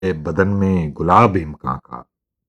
بدن میں گلاب امکان کا۔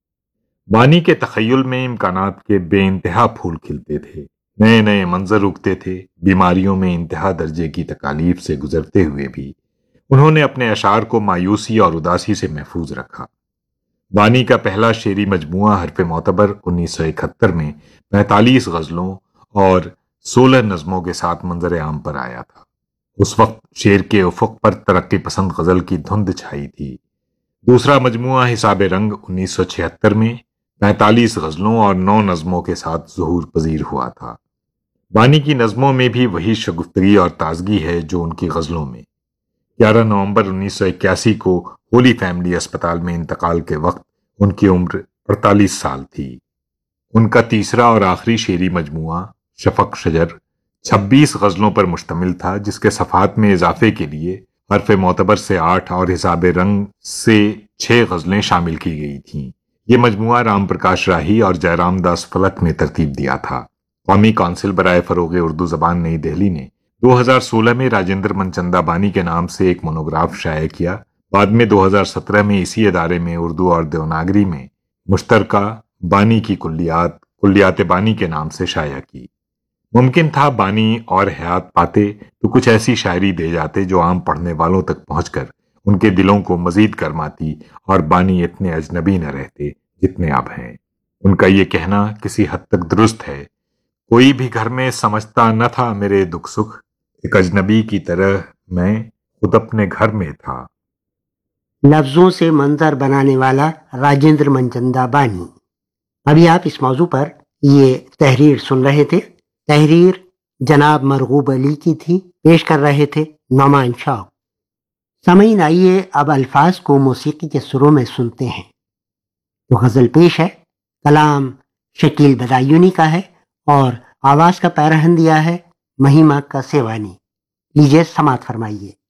بانی کے تخیل میں امکانات کے بے انتہا پھول کھلتے تھے، نئے نئے منظر اگتے تھے۔ بیماریوں میں انتہا درجے کی تکالیف سے گزرتے ہوئے بھی انہوں نے اپنے اشعار کو مایوسی اور اداسی سے محفوظ رکھا۔ بانی کا پہلا شعری مجموعہ حرف معتبر 1971 میں 45 غزلوں اور 16 نظموں کے ساتھ منظر عام پر آیا تھا۔ اس وقت شعر کے افق پر ترقی پسند غزل کی دھند چھائی تھی۔ دوسرا مجموعہ حساب رنگ 1976 میں 45 غزلوں اور 9 نظموں کے ساتھ ظہور پذیر ہوا تھا۔ بانی کی نظموں میں بھی وہی شگفتگی اور تازگی ہے جو ان کی غزلوں میں۔ 11 نومبر 1981 کو ہولی فیملی اسپتال میں انتقال کے وقت ان کی عمر 48 سال تھی۔ ان کا تیسرا اور آخری شعری مجموعہ شفق شجر 26 غزلوں پر مشتمل تھا، جس کے صفحات میں اضافے کے لیے حرف معتبر سے 8 اور حساب رنگ سے 6 غزلیں شامل کی گئی تھیں۔ یہ مجموعہ رام پرکاش راہی اور جے رام داس فلک نے ترتیب دیا تھا۔ قومی کونسل برائے فروغ اردو زبان نئی دہلی نے 2016 میں راجندر منچندا بانی کے نام سے ایک مونوگراف شائع کیا۔ بعد میں 2017 میں اسی ادارے میں اردو اور دیوناگری میں مشترکہ بانی کی کلیات بانی کے نام سے شائع کی۔ ممکن تھا بانی اور حیات پاتے تو کچھ ایسی شاعری دے جاتے جو عام پڑھنے والوں تک پہنچ کر ان کے دلوں کو مزید گرماتی اور بانی اتنے اجنبی نہ رہتے جتنے اب ہیں۔ ان کا یہ کہنا کسی حد تک درست ہے، کوئی بھی گھر میں سمجھتا نہ تھا میرے دکھ سکھ، ایک اجنبی کی طرح میں خود اپنے گھر میں تھا۔ لفظوں سے منظر بنانے والا راجندر منچندا بانی۔ ابھی آپ اس موضوع پر یہ تحریر سن رہے تھے۔ تحریر جناب مرغوب علی کی تھی، پیش کر رہے تھے نعمان شوق۔ سامعین، آئیے اب الفاظ کو موسیقی کے سروں میں سنتے ہیں۔ تو غزل پیش ہے، کلام شکیل بدایونی کا ہے اور آواز کا پیرہن دیا ہے مہیما کا سیوانی۔ لیجیے سماعت فرمائیے۔